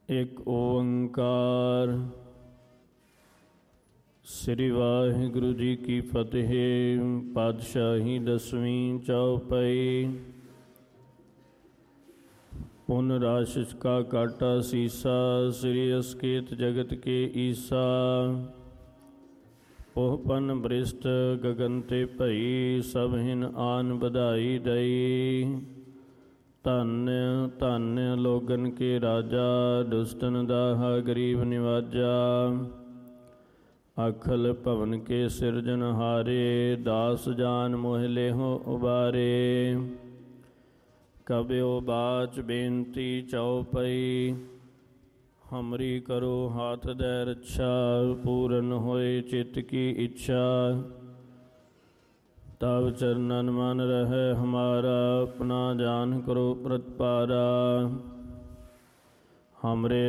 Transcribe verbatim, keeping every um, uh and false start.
ਇੱਕ ਓੰਕਾਰ। ਸ੍ਰੀ ਵਾਹਿਗੁਰੂ ਜੀ ਕੀ ਫਤਿਹ। ਪਾਤਸ਼ਾਹੀ ਦਸਵੀਂ ਚੌਪਈ। ਪੁਨ ਰਾਸ਼ਿਸ਼ ਕਾ ਕਾਟਾ ਸੀਸਾ, ਸ੍ਰੀ ਅਸਕੇਤ ਜਗਤ ਕੇ ਈਸਾ। ਪੋਹਪਨ ਬ੍ਰਿਸ਼ਟ ਗਗਨ ਤੇ ਭਈ, ਸਭ ਹਿਨ ਆਨ ਵਧਾਈ ਦਈ। ਧੰਨ ਧੰਨ ਲੋਗਨ ਕੇ ਰਾਜਾ, ਦੁਸ਼ਟਨ ਦਾਹਾ ਗਰੀਬ ਨਿਵਾਜਾ। ਅਖਲ ਭਵਨ ਕੇ ਸਿਰਜਨਹਾਰੇ, ਦਾਸ ਜਾਨ ਮੋਹ ਲੇਹੁ ਉਬਾਰੇ। ਕਬਿਓ ਬਾਚ ਬੇਨਤੀ ਚਉਪਈ, ਹਮਰੀ ਕਰੋ ਹਾਥ ਦੈ ਰੱਛਾ। ਪੂਰਨ ਹੋਏ ਚਿੱਤ ਕੀ ਇੱਛਾ, ਤਬ ਚਰਨਨ ਮਨ ਰਹਿ ਹਮਾਰਾ। ਆਪਣਾ ਜਾਨ ਕਰੋ ਪ੍ਰਤਪਾਰਾ, ਹਮਰੇ